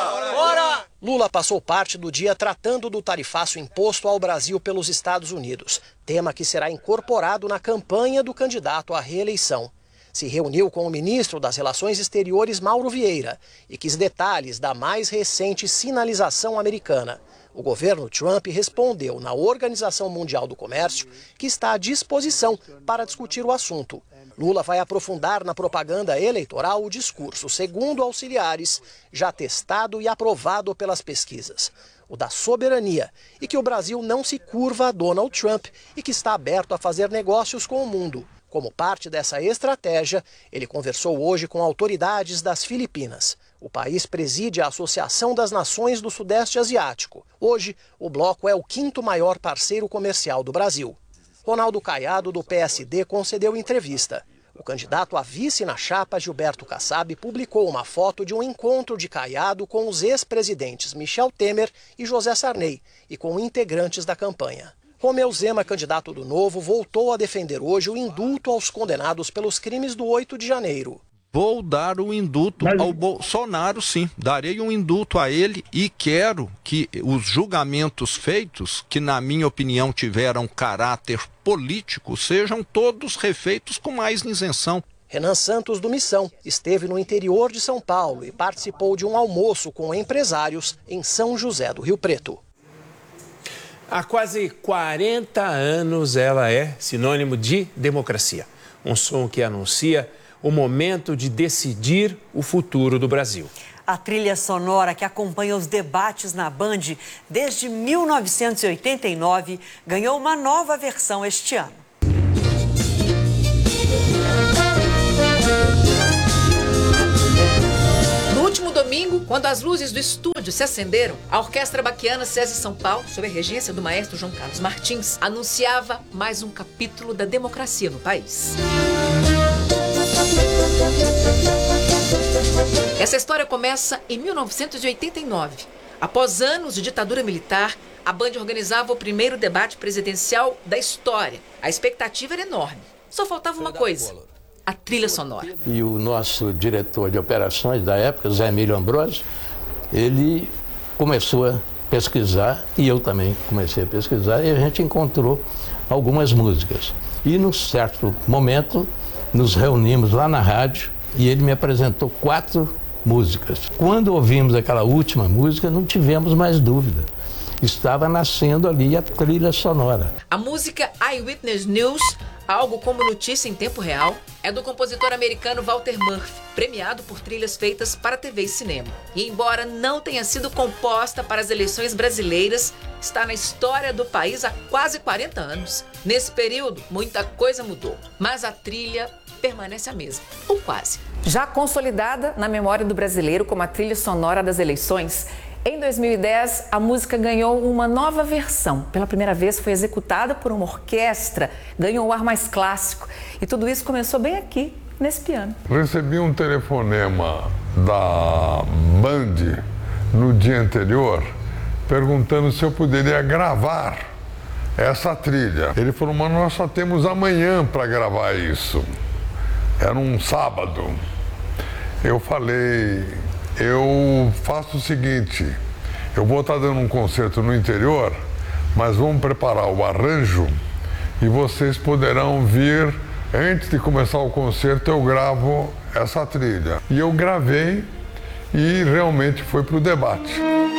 Lula passou parte do dia tratando do tarifaço imposto ao Brasil pelos Estados Unidos, tema que será incorporado na campanha do candidato à reeleição. Se reuniu com o ministro das Relações Exteriores, Mauro Vieira, e quis detalhes da mais recente sinalização americana. O governo Trump respondeu na Organização Mundial do Comércio que está à disposição para discutir o assunto. Lula vai aprofundar na propaganda eleitoral o discurso, segundo auxiliares, já testado e aprovado pelas pesquisas, o da soberania, e que o Brasil não se curva a Donald Trump e que está aberto a fazer negócios com o mundo. Como parte dessa estratégia, ele conversou hoje com autoridades das Filipinas. O país preside a Associação das Nações do Sudeste Asiático. Hoje, o bloco é o quinto maior parceiro comercial do Brasil. Ronaldo Caiado, do P S D, concedeu entrevista. O candidato a vice na chapa, Gilberto Kassab, publicou uma foto de um encontro de Caiado com os ex-presidentes Michel Temer e José Sarney e com integrantes da campanha. Romeu Zema, candidato do Novo, voltou a defender hoje o indulto aos condenados pelos crimes do oito de janeiro. Vou dar o indulto ao Bolsonaro, sim. Darei um indulto a ele e quero que os julgamentos feitos, que na minha opinião tiveram caráter político, sejam todos refeitos com mais isenção. Renan Santos, do Missão, esteve no interior de São Paulo e participou de um almoço com empresários em São José do Rio Preto. Há quase quarenta anos ela é sinônimo de democracia. Um som que anuncia o momento de decidir o futuro do Brasil. A trilha sonora que acompanha os debates na Band desde mil novecentos e oitenta e nove ganhou uma nova versão este ano. No último domingo, quando as luzes do estúdio se acenderam, a Orquestra Baquiana SESI São Paulo, sob a regência do maestro João Carlos Martins, anunciava mais um capítulo da democracia no país. Essa história começa em mil novecentos e oitenta e nove. Após anos de ditadura militar, a Band organizava o primeiro debate presidencial da história. A expectativa era enorme. Só faltava uma coisa: a trilha sonora. E o nosso diretor de operações da época, Zé Emílio Ambrosio, ele começou a pesquisar, e eu também comecei a pesquisar, e a gente encontrou algumas músicas. E num certo momento, nos reunimos lá na rádio, e ele me apresentou quatro músicas. Quando ouvimos aquela última música, não tivemos mais dúvida. Estava nascendo ali a trilha sonora. A música Eyewitness News, algo como notícia em tempo real, é do compositor americano Walter Murphy, premiado por trilhas feitas para T V e cinema. E embora não tenha sido composta para as eleições brasileiras, está na história do país há quase quarenta anos. Nesse período, muita coisa mudou, mas a trilha permanece a mesma, ou quase. Já consolidada na memória do brasileiro como a trilha sonora das eleições, em dois mil e dez, a música ganhou uma nova versão. Pela primeira vez foi executada por uma orquestra, ganhou um ar mais clássico. E tudo isso começou bem aqui, nesse piano. Recebi um telefonema da Band no dia anterior, perguntando se eu poderia gravar essa trilha. Ele falou, mas nós só temos amanhã para gravar isso. Era um sábado. Eu falei, eu faço o seguinte, eu vou estar dando um concerto no interior, mas vamos preparar o arranjo e vocês poderão vir, antes de começar o concerto, eu gravo essa trilha. E eu gravei e realmente foi para o debate.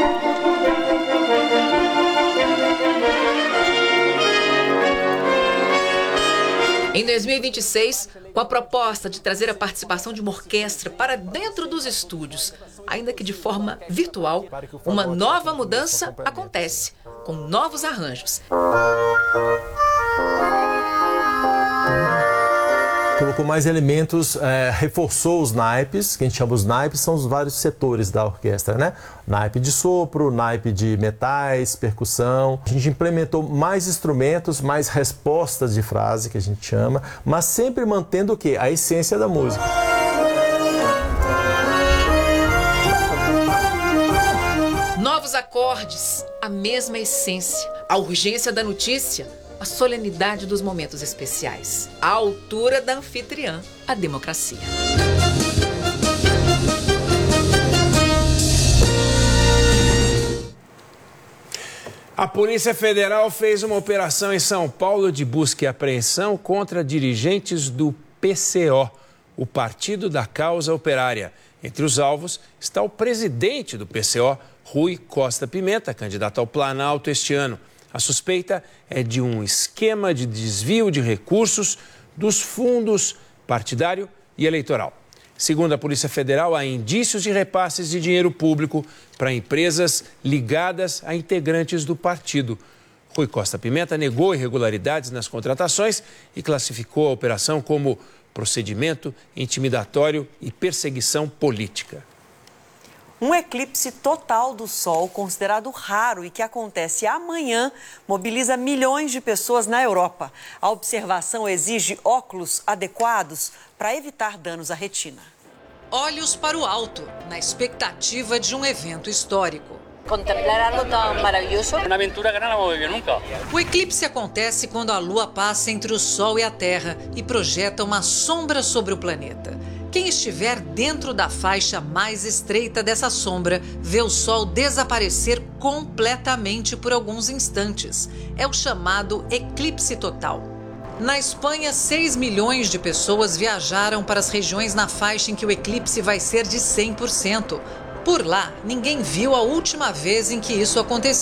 Em dois mil e vinte e seis, com a proposta de trazer a participação de uma orquestra para dentro dos estúdios, ainda que de forma virtual, uma nova mudança acontece, com novos arranjos. Colocou mais elementos, é, reforçou os naipes, que a gente chama os naipes, são os vários setores da orquestra, né? Naipe de sopro, naipe de metais, percussão. A gente implementou mais instrumentos, mais respostas de frase, que a gente chama, mas sempre mantendo o quê? A essência da música. Novos acordes, a mesma essência, a urgência da notícia, a solenidade dos momentos especiais, a altura da anfitriã, a democracia. A Polícia Federal fez uma operação em São Paulo de busca e apreensão contra dirigentes do P C O, o Partido da Causa Operária. Entre os alvos está o presidente do P C O, Rui Costa Pimenta, candidato ao Planalto este ano. A suspeita é de um esquema de desvio de recursos dos fundos partidário e eleitoral. Segundo a Polícia Federal, há indícios de repasses de dinheiro público para empresas ligadas a integrantes do partido. Rui Costa Pimenta negou irregularidades nas contratações e classificou a operação como procedimento intimidatório e perseguição política. Um eclipse total do Sol, considerado raro e que acontece amanhã, mobiliza milhões de pessoas na Europa. A observação exige óculos adequados para evitar danos à retina. Olhos para o alto, na expectativa de um evento histórico. Contemplar algo tão maravilhoso. Uma aventura que não vamos viver nunca. O eclipse acontece quando a Lua passa entre o Sol e a Terra e projeta uma sombra sobre o planeta. Quem estiver dentro da faixa mais estreita dessa sombra vê o Sol desaparecer completamente por alguns instantes. É o chamado eclipse total. Na Espanha, seis milhões de pessoas viajaram para as regiões na faixa em que o eclipse vai ser de cem por cento. Por lá, ninguém viu a última vez em que isso aconteceu.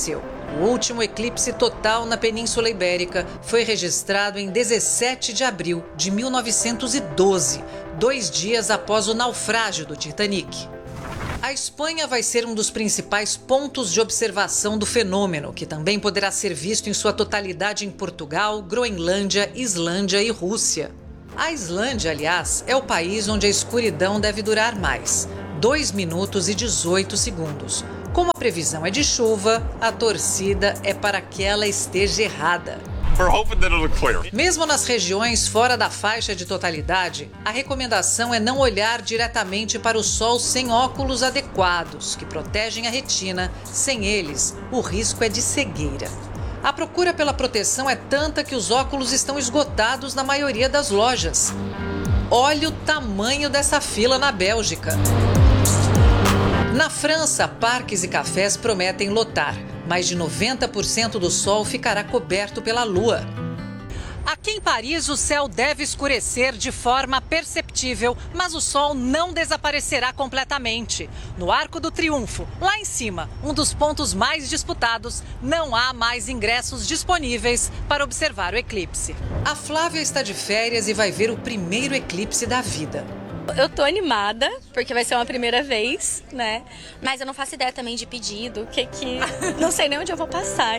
O último eclipse total na Península Ibérica foi registrado em dezessete de abril de mil novecentos e doze, dois dias após o naufrágio do Titanic. A Espanha vai ser um dos principais pontos de observação do fenômeno, que também poderá ser visto em sua totalidade em Portugal, Groenlândia, Islândia e Rússia. A Islândia, aliás, é o país onde a escuridão deve durar mais, dois minutos e dezoito segundos. Como a previsão é de chuva, a torcida é para que ela esteja errada. Mesmo nas regiões fora da faixa de totalidade, a recomendação é não olhar diretamente para o sol sem óculos adequados, que protegem a retina. Sem eles, o risco é de cegueira. A procura pela proteção é tanta que os óculos estão esgotados na maioria das lojas. Olha o tamanho dessa fila na Bélgica. Na França, parques e cafés prometem lotar. Mais de noventa por cento do sol ficará coberto pela lua. Aqui em Paris, o céu deve escurecer de forma perceptível, mas o sol não desaparecerá completamente. No Arco do Triunfo, lá em cima, um dos pontos mais disputados, não há mais ingressos disponíveis para observar o eclipse. A Flávia está de férias e vai ver o primeiro eclipse da vida. Eu tô animada, porque vai ser uma primeira vez, né? Mas eu não faço ideia também de pedido, que que... não sei nem onde eu vou passar.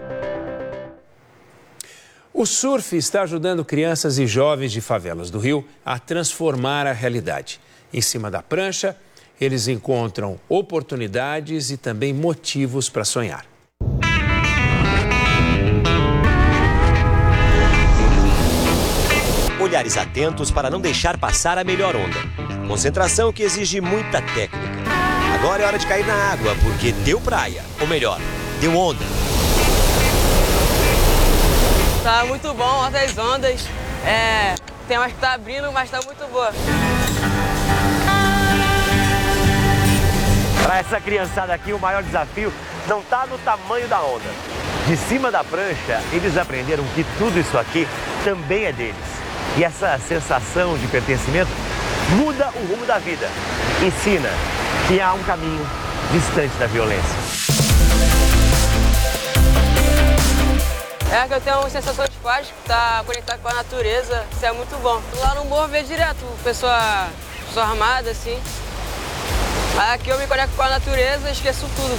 O surf está ajudando crianças e jovens de favelas do Rio a transformar a realidade. Em cima da prancha, eles encontram oportunidades e também motivos para sonhar. Olhares atentos para não deixar passar a melhor onda. Concentração que exige muita técnica. Agora é hora de cair na água, porque deu praia. Ou melhor, deu onda. Tá muito bom, olha as ondas. É, tem umas que tá abrindo, mas tá muito boa. Para essa criançada aqui, o maior desafio não tá no tamanho da onda. De cima da prancha, eles aprenderam que tudo isso aqui também é deles. E essa sensação de pertencimento muda o rumo da vida. Ensina que há um caminho distante da violência. É que eu tenho uma sensação de paz, estar conectado com a natureza, isso é muito bom. Lá no morro eu vejo direto, pessoa, pessoa armada, assim. Aí aqui eu me conecto com a natureza e esqueço tudo.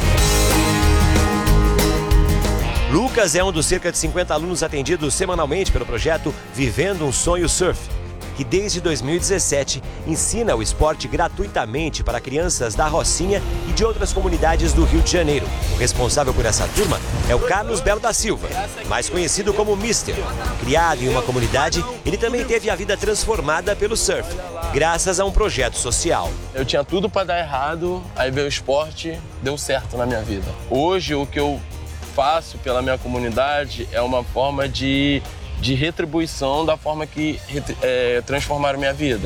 Lucas é um dos cerca de cinquenta alunos atendidos semanalmente pelo projeto Vivendo um Sonho Surf, que desde dois mil e dezessete ensina o esporte gratuitamente para crianças da Rocinha e de outras comunidades do Rio de Janeiro. O responsável por essa turma é o Carlos Belo da Silva, mais conhecido como Mister. Criado em uma comunidade, ele também teve a vida transformada pelo surf, graças a um projeto social. Eu tinha tudo para dar errado, aí veio o esporte, deu certo na minha vida. Hoje, o que eu faço pela minha comunidade é uma forma de, de retribuição da forma que é, transformaram minha vida.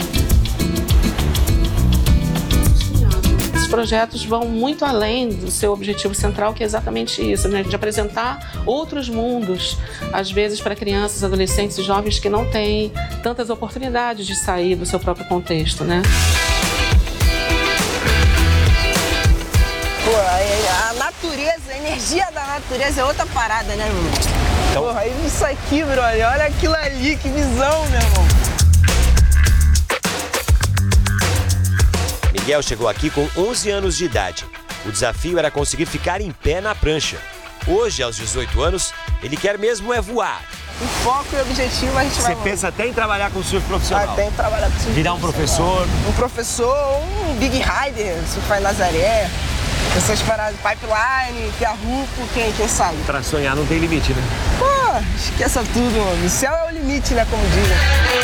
Esses projetos vão muito além do seu objetivo central, que é exatamente isso, né? De apresentar outros mundos, às vezes para crianças, adolescentes e jovens que não têm tantas oportunidades de sair do seu próprio contexto, né? Pô, a natureza, a energia da natureza é outra parada, né, irmão? Então... Porra, aí isso aqui, brother, olha aquilo ali, que visão, meu irmão. Miguel chegou aqui com onze anos de idade. O desafio era conseguir ficar em pé na prancha. Hoje, aos dezoito anos, ele quer mesmo é voar. O foco e o objetivo a gente vai... Você pensa até em trabalhar com surf profissional? Até em trabalhar com surf Virar um professor? Um professor, um big rider, surfar em Nazaré. Essas paradas, pipeline, Piarruco, quem, quem sabe? Pra sonhar não tem limite, né? Pô, esqueça tudo, mano. O céu é o limite, né, como dizem.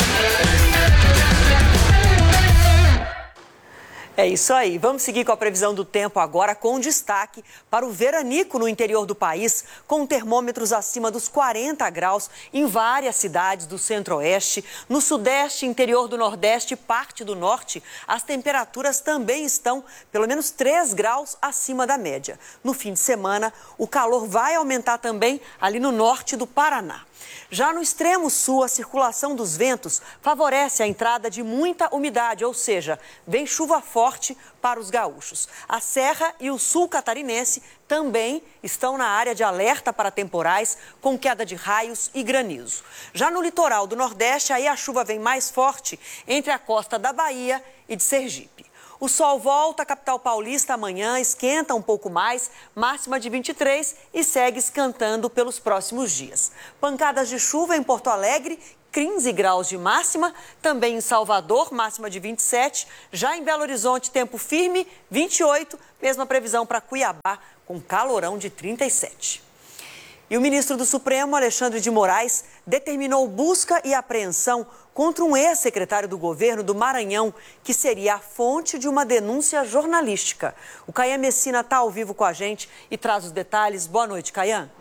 É isso aí. Vamos seguir com a previsão do tempo agora, com destaque para o veranico no interior do país, com termômetros acima dos quarenta graus em várias cidades do centro-oeste. No sudeste, interior do nordeste e parte do norte, as temperaturas também estão pelo menos três graus acima da média. No fim de semana, o calor vai aumentar também ali no norte do Paraná. Já no extremo sul, a circulação dos ventos favorece a entrada de muita umidade, ou seja, vem chuva forte para os gaúchos. A Serra e o sul catarinense também estão na área de alerta para temporais, com queda de raios e granizo. Já no litoral do Nordeste, aí a chuva vem mais forte entre a costa da Bahia e de Sergipe. O sol volta à capital paulista amanhã, esquenta um pouco mais, máxima de vinte e três e segue esquentando pelos próximos dias. Pancadas de chuva em Porto Alegre, quinze graus de máxima, também em Salvador, máxima de vinte e sete, já em Belo Horizonte, tempo firme, vinte e oito, mesma previsão para Cuiabá, com calorão de trinta e sete. E o ministro do Supremo, Alexandre de Moraes, determinou busca e apreensão contra um ex-secretário do governo do Maranhão, que seria a fonte de uma denúncia jornalística. O Caian Messina está ao vivo com a gente e traz os detalhes. Boa noite, Caian.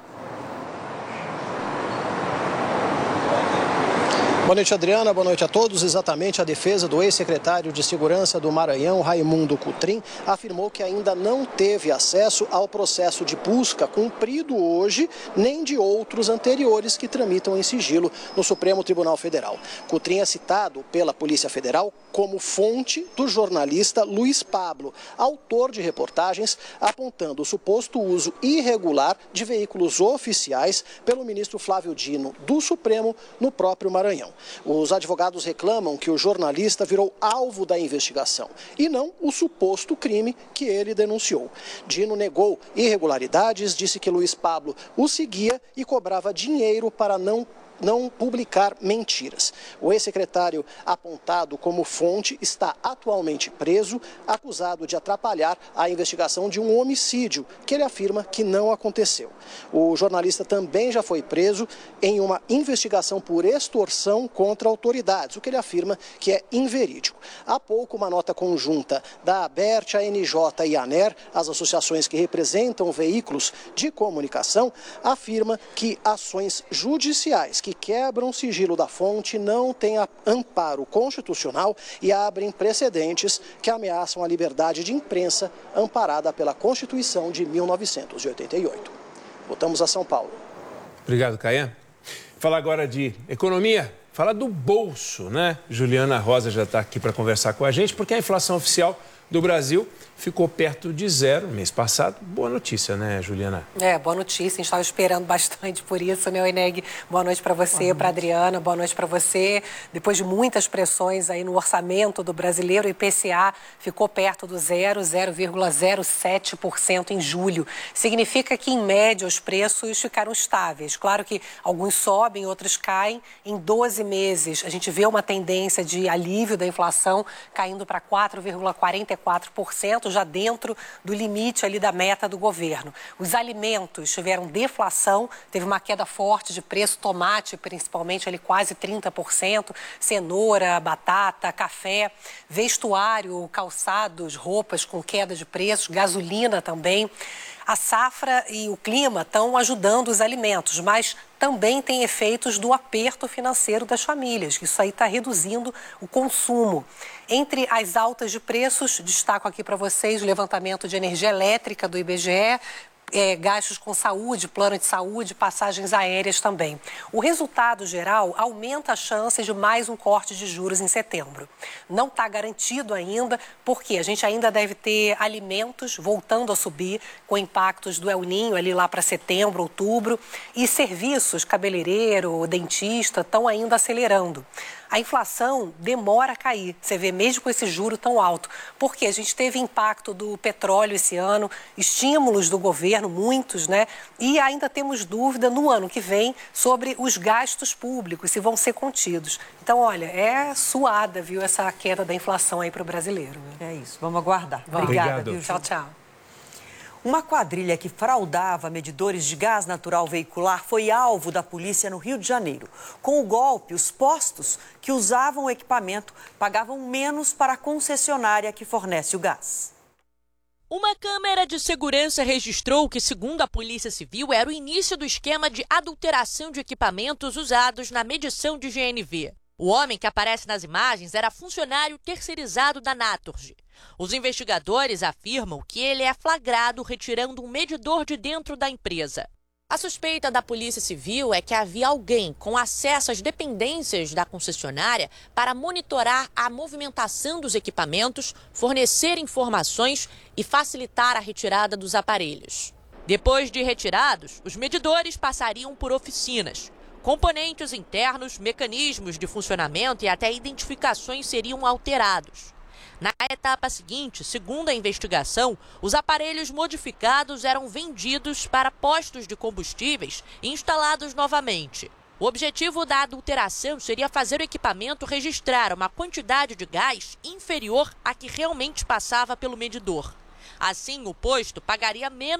Boa noite, Adriana. Boa noite a todos. Exatamente, a defesa do ex-secretário de Segurança do Maranhão, Raimundo Cotrim, afirmou que ainda não teve acesso ao processo de busca cumprido hoje, nem de outros anteriores que tramitam em sigilo no Supremo Tribunal Federal. Cotrim é citado pela Polícia Federal como fonte do jornalista Luiz Pablo, autor de reportagens apontando o suposto uso irregular de veículos oficiais pelo ministro Flávio Dino do Supremo no próprio Maranhão. Os advogados reclamam que o jornalista virou alvo da investigação e não o suposto crime que ele denunciou. Dino negou irregularidades, disse que Luiz Pablo o seguia e cobrava dinheiro para não não publicar mentiras. O ex-secretário apontado como fonte está atualmente preso, acusado de atrapalhar a investigação de um homicídio, que ele afirma que não aconteceu. O jornalista também já foi preso em uma investigação por extorsão contra autoridades, o que ele afirma que é inverídico. Há pouco, uma nota conjunta da ABERT, a N J e a ANER, as associações que representam veículos de comunicação, afirma que ações judiciais que que quebram o sigilo da fonte não têm amparo constitucional e abrem precedentes que ameaçam a liberdade de imprensa amparada pela Constituição de mil novecentos e oitenta e oito. Voltamos a São Paulo. Obrigado, Caian. Falar agora de economia, falar do bolso, né? Juliana Rosa já está aqui para conversar com a gente, porque a inflação oficial do Brasil ficou perto de zero no mês passado. Boa notícia, né, Juliana? É, boa notícia. A gente estava esperando bastante por isso, né, Eneg? Boa noite para você, para Adriana. Boa noite para você. Depois de muitas pressões aí no orçamento do brasileiro, o I P C A ficou perto do zero, zero vírgula zero sete por cento em julho. Significa que, em média, os preços ficaram estáveis. Claro que alguns sobem, outros caem. Em doze meses, a gente vê uma tendência de alívio da inflação, caindo para quatro vírgula quarenta e quatro por cento, já dentro do limite ali da meta do governo. Os alimentos tiveram deflação, teve uma queda forte de preço, tomate principalmente ali quase trinta por cento, cenoura, batata, café, vestuário, calçados, roupas com queda de preços, gasolina também. A safra e o clima estão ajudando os alimentos, mas também tem efeitos do aperto financeiro das famílias. Isso aí está reduzindo o consumo. Entre as altas de preços, destaco aqui para vocês o levantamento de energia elétrica do I B G E, É, gastos com saúde, plano de saúde, passagens aéreas também. O resultado geral aumenta as chances de mais um corte de juros em setembro. Não está garantido ainda, porque a gente ainda deve ter alimentos voltando a subir, com impactos do El Ninho ali lá para setembro, outubro, e serviços, cabeleireiro, dentista, estão ainda acelerando. A inflação demora a cair, você vê mesmo com esse juro tão alto, porque a gente teve impacto do petróleo esse ano, estímulos do governo, muitos, né? E ainda temos dúvida no ano que vem sobre os gastos públicos, se vão ser contidos. Então, olha, é suada, viu, essa queda da inflação aí para o brasileiro. É isso, vamos aguardar. Vamos. Obrigada, Obrigado. viu? Tchau, tchau. Uma quadrilha que fraudava medidores de gás natural veicular foi alvo da polícia no Rio de Janeiro. Com o golpe, os postos que usavam o equipamento pagavam menos para a concessionária que fornece o gás. Uma câmera de segurança registrou que, segundo a Polícia Civil, era o início do esquema de adulteração de equipamentos usados na medição de G N V. O homem que aparece nas imagens era funcionário terceirizado da Naturgy. Os investigadores afirmam que ele é flagrado retirando um medidor de dentro da empresa. A suspeita da Polícia Civil é que havia alguém com acesso às dependências da concessionária para monitorar a movimentação dos equipamentos, fornecer informações e facilitar a retirada dos aparelhos. Depois de retirados, os medidores passariam por oficinas. Componentes internos, mecanismos de funcionamento e até identificações seriam alterados. Na etapa seguinte, segundo a investigação, os aparelhos modificados eram vendidos para postos de combustíveis e instalados novamente. O objetivo da adulteração seria fazer o equipamento registrar uma quantidade de gás inferior à que realmente passava pelo medidor. Assim, o posto pagaria menos